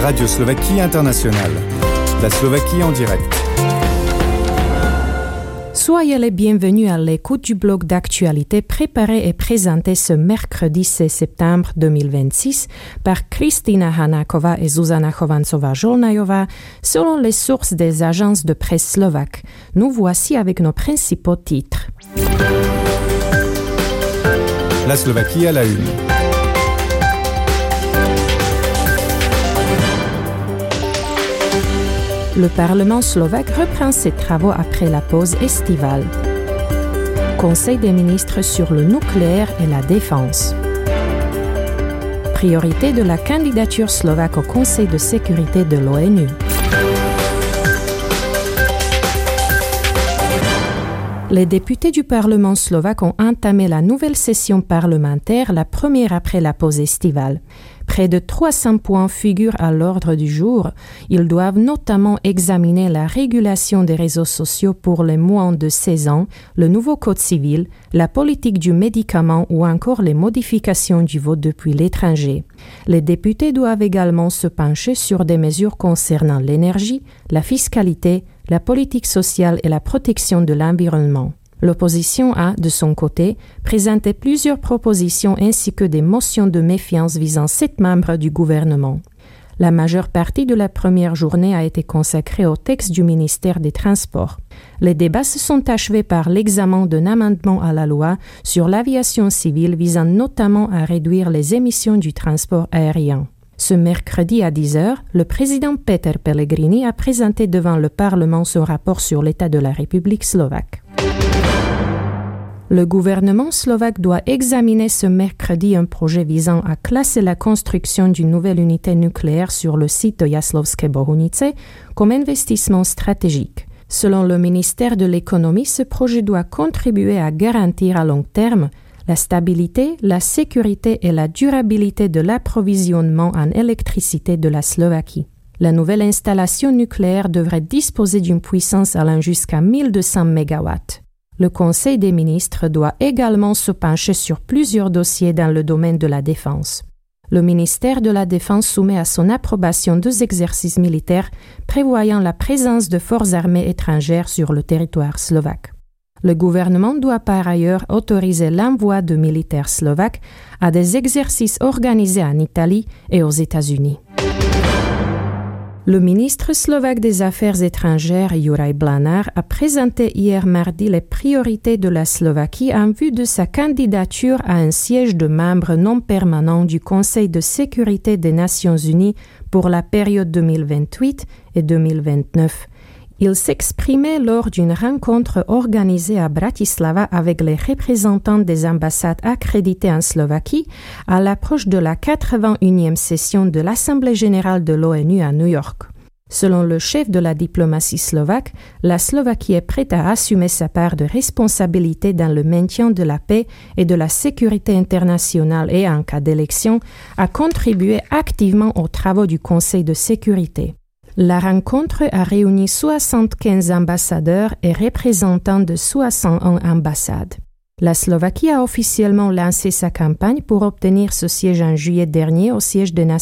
Radio Slovaquie Internationale. La Slovaquie en direct. Soyez les bienvenus à l'écoute du blog d'actualité préparé et présenté ce mercredi 16 septembre 2026 par Kristina Hanáková et Zuzana Chovancová-Žolnajová selon les sources des agences de presse slovaques. Nous voici avec nos principaux titres. La Slovaquie à la une. Le Parlement slovaque reprend ses travaux après la pause estivale. Conseil des ministres sur le nucléaire et la défense. Priorité de la candidature slovaque au Conseil de sécurité de l'ONU. Les députés du Parlement slovaque ont entamé la nouvelle session parlementaire, la première après la pause estivale. Près de 300 points figurent à l'ordre du jour. Ils doivent notamment examiner la régulation des réseaux sociaux pour les moins de 16 ans, le nouveau code civil, la politique du médicament ou encore les modifications du vote depuis l'étranger. Les députés doivent également se pencher sur des mesures concernant l'énergie, la fiscalité, la politique sociale et la protection de l'environnement. L'opposition a, de son côté, présenté plusieurs propositions ainsi que des motions de méfiance visant 7 membres du gouvernement. La majeure partie de la première journée a été consacrée au texte du ministère des Transports. Les débats se sont achevés par l'examen d'un amendement à la loi sur l'aviation civile visant notamment à réduire les émissions du transport aérien. Ce mercredi à 10h, le président Peter Pellegrini a présenté devant le Parlement son rapport sur l'état de la République slovaque. Le gouvernement slovaque doit examiner ce mercredi un projet visant à classer la construction d'une nouvelle unité nucléaire sur le site de Jaslovské Bohunice comme investissement stratégique. Selon le ministère de l'Économie, ce projet doit contribuer à garantir à long terme la stabilité, la sécurité et la durabilité de l'approvisionnement en électricité de la Slovaquie. La nouvelle installation nucléaire devrait disposer d'une puissance allant jusqu'à 1200 MW. Le Conseil des ministres doit également se pencher sur plusieurs dossiers dans le domaine de la défense. Le ministère de la Défense soumet à son approbation 2 exercices militaires prévoyant la présence de forces armées étrangères sur le territoire slovaque. Le gouvernement doit par ailleurs autoriser l'envoi de militaires slovaques à des exercices organisés en Italie et aux États-Unis. Le ministre slovaque des Affaires étrangères, Juraj Blanár, a présenté hier mardi les priorités de la Slovaquie en vue de sa candidature à un siège de membre non permanent du Conseil de sécurité des Nations Unies pour la période 2028 et 2029. Il s'exprimait lors d'une rencontre organisée à Bratislava avec les représentants des ambassades accréditées en Slovaquie à l'approche de la 81e session de l'Assemblée générale de l'ONU à New York. Selon le chef de la diplomatie slovaque, la Slovaquie est prête à assumer sa part de responsabilité dans le maintien de la paix et de la sécurité internationale et, en cas d'élection, à contribuer activement aux travaux du Conseil de sécurité. La rencontre a réuni 75 ambassadeurs et représentants de 61 ambassades. La Slovaquie a officiellement lancé sa campagne pour obtenir ce siège en juillet dernier au siège des Nations